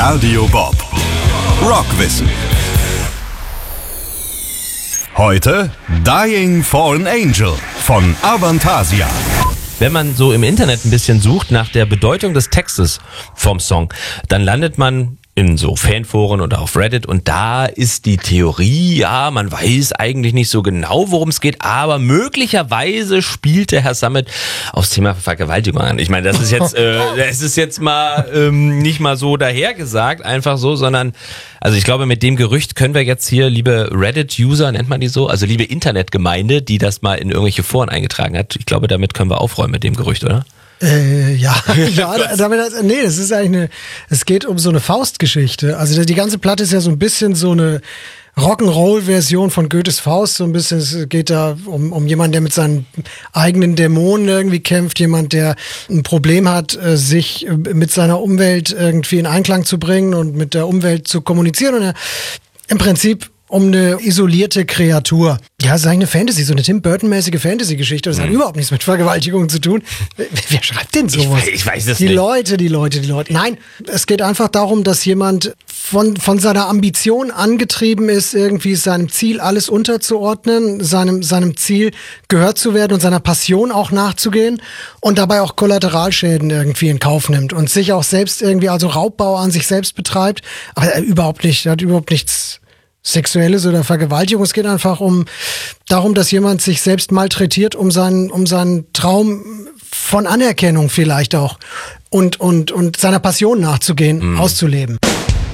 Radio Bob. Rockwissen. Heute Dying Fallen Angel von Avantasia. Wenn man so im Internet ein bisschen sucht nach der Bedeutung des Textes vom Song, dann landet man in so Fanforen oder auf Reddit und da ist die Theorie, ja, man weiß eigentlich nicht so genau, worum es geht, aber möglicherweise spielte Herr Sammet aufs Thema Vergewaltigung an. Ich meine, das ist jetzt mal nicht mal so dahergesagt, einfach so, sondern also ich glaube, mit dem Gerücht können wir jetzt hier, liebe Reddit-User, nennt man die so, also liebe Internetgemeinde, die das mal in irgendwelche Foren eingetragen hat, ich glaube, damit können wir aufräumen mit dem Gerücht, oder? Das ist eigentlich es geht um so eine Faustgeschichte. Also die ganze Platte ist ja so ein bisschen so eine Rock'n'Roll-Version von Goethes Faust, so ein bisschen, es geht da um jemanden, der mit seinen eigenen Dämonen irgendwie kämpft, jemand, der ein Problem hat, sich mit seiner Umwelt irgendwie in Einklang zu bringen und mit der Umwelt zu kommunizieren und im Prinzip um eine isolierte Kreatur. Ja, es ist eigentlich eine Fantasy, so eine Tim Burton-mäßige Fantasy-Geschichte. Das hat überhaupt nichts mit Vergewaltigung zu tun. Wer schreibt denn sowas? Ich weiß es nicht. Die Leute. Nein, es geht einfach darum, dass jemand von seiner Ambition angetrieben ist, irgendwie seinem Ziel alles unterzuordnen, seinem Ziel gehört zu werden und seiner Passion auch nachzugehen und dabei auch Kollateralschäden irgendwie in Kauf nimmt und sich auch selbst irgendwie, also Raubbau an sich selbst betreibt. Aber er hat überhaupt nichts Sexuelles oder Vergewaltigung. Es geht einfach darum, dass jemand sich selbst malträtiert, um seinen Traum von Anerkennung vielleicht auch und seiner Passion nachzugehen, auszuleben.